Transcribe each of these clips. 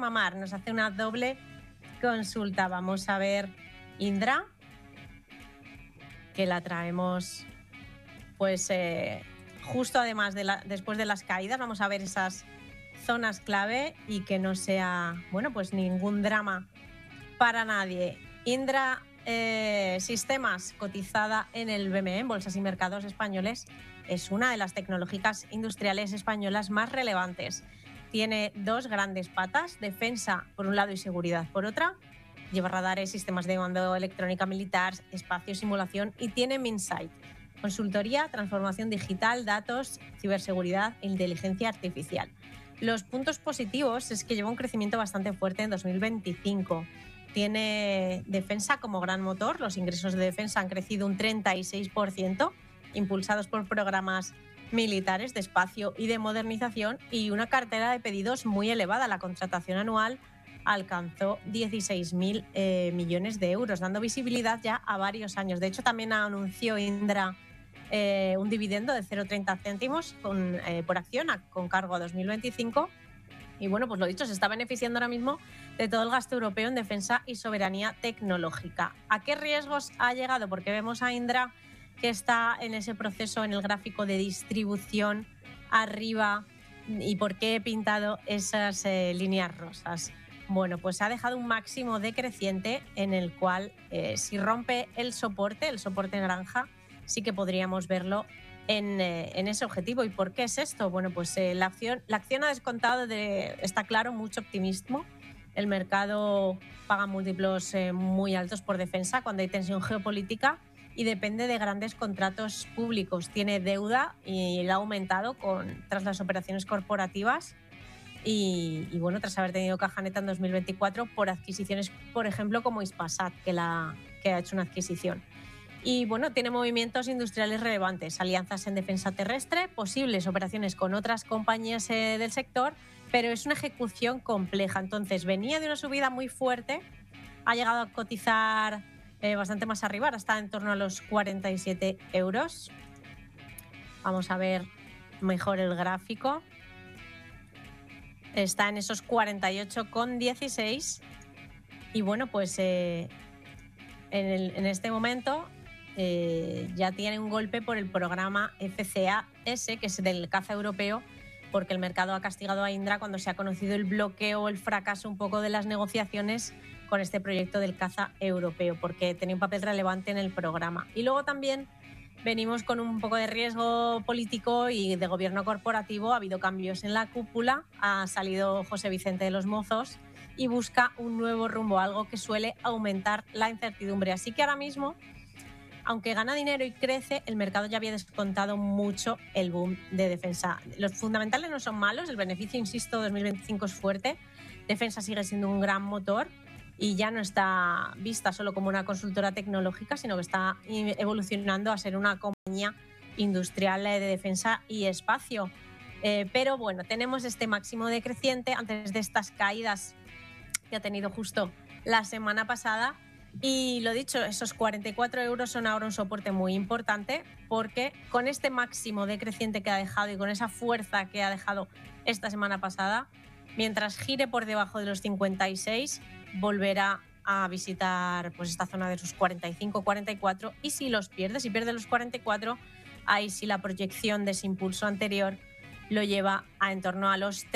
Farmamar nos hace una doble consulta. Vamos a ver Indra, que la traemos pues justo además después de las caídas. Vamos a ver esas zonas clave y que no sea, bueno, pues ningún drama para nadie. Indra Sistemas, cotizada en el BME, en Bolsas y Mercados Españoles, es una de las tecnológicas industriales españolas más relevantes. Tiene dos grandes patas, defensa por un lado y seguridad por otra. Lleva radares, sistemas de mando, electrónica militar, espacio, simulación y tiene Minsight, consultoría, transformación digital, datos, ciberseguridad e inteligencia artificial. Los puntos positivos es que lleva un crecimiento bastante fuerte en 2025. Tiene defensa como gran motor. Los ingresos de defensa han crecido un 36%, impulsados por programas militares de espacio y de modernización, y una cartera de pedidos muy elevada. La contratación anual alcanzó 16.000 millones de euros, dando visibilidad ya a varios años. De hecho, también anunció Indra un dividendo de 0,30 céntimos por acción con cargo a 2025. Y bueno, pues lo dicho, se está beneficiando ahora mismo de todo el gasto europeo en defensa y soberanía tecnológica. ¿A qué riesgos ha llegado? Porque vemos a Indra que está en ese proceso en el gráfico de distribución arriba. ¿Y por qué he pintado esas líneas rosas? Bueno, pues ha dejado un máximo decreciente en el cual si rompe el soporte naranja, sí que podríamos verlo en ese objetivo. ¿Y por qué es esto? Bueno, pues la acción ha descontado está claro, mucho optimismo. El mercado paga múltiplos muy altos por defensa cuando hay tensión geopolítica y depende de grandes contratos públicos. Tiene deuda y la ha aumentado tras las operaciones corporativas y bueno, tras haber tenido caja neta en 2024 por adquisiciones, por ejemplo, como Hispasat, que ha hecho una adquisición. Y bueno, tiene movimientos industriales relevantes, alianzas en defensa terrestre, posibles operaciones con otras compañías del sector, pero es una ejecución compleja. Entonces, venía de una subida muy fuerte, ha llegado a cotizar bastante más arriba, ahora está en torno a los 47 euros. Vamos a ver mejor el gráfico. Está en esos 48,16 y bueno, pues en este momento ya tiene un golpe por el programa FCAS, que es del caza europeo, porque el mercado ha castigado a Indra cuando se ha conocido el bloqueo o el fracaso un poco de las negociaciones con este proyecto del caza europeo, porque tenía un papel relevante en el programa. Y luego también venimos con un poco de riesgo político y de gobierno corporativo. Ha habido cambios en la cúpula, ha salido José Vicente de los Mozos y busca un nuevo rumbo, algo que suele aumentar la incertidumbre. Así que ahora mismo, aunque gana dinero y crece, el mercado ya había descontado mucho el boom de defensa. Los fundamentales no son malos, el beneficio, insisto, 2025 es fuerte, defensa sigue siendo un gran motor y ya no está vista solo como una consultora tecnológica, sino que está evolucionando a ser una compañía industrial de defensa y espacio. Pero bueno, tenemos este máximo decreciente antes de estas caídas que ha tenido justo la semana pasada. Y lo dicho, esos 44 euros son ahora un soporte muy importante, porque con este máximo decreciente que ha dejado y con esa fuerza que ha dejado esta semana pasada, mientras gire por debajo de los 56, volverá a visitar pues esta zona de sus 45-44, y si pierde los 44, ahí sí la proyección de ese impulso anterior lo lleva a en torno a los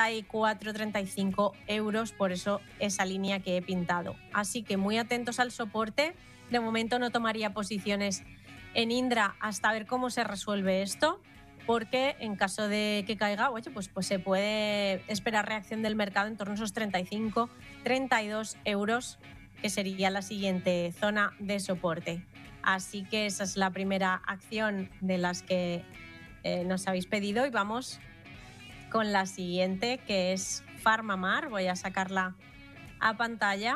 34-35 euros, por eso esa línea que he pintado. Así que muy atentos al soporte. De momento no tomaría posiciones en Indra hasta ver cómo se resuelve esto, porque en caso de que caiga, pues se puede esperar reacción del mercado en torno a esos 35-32 euros, que sería la siguiente zona de soporte. Así que esa es la primera acción de las que nos habéis pedido, y vamos con la siguiente, que es Farmamar. Voy a sacarla a pantalla,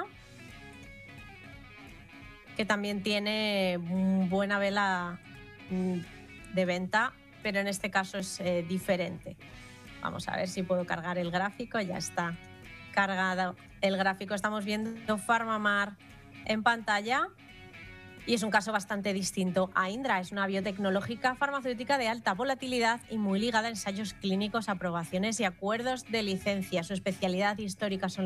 que también tiene buena vela de venta, pero en este caso es diferente. Vamos a ver si puedo cargar el gráfico. Ya está cargado el gráfico. Estamos viendo Farmamar en pantalla y es un caso bastante distinto a Indra. Es una biotecnológica farmacéutica de alta volatilidad y muy ligada a ensayos clínicos, aprobaciones y acuerdos de licencia. Su especialidad histórica son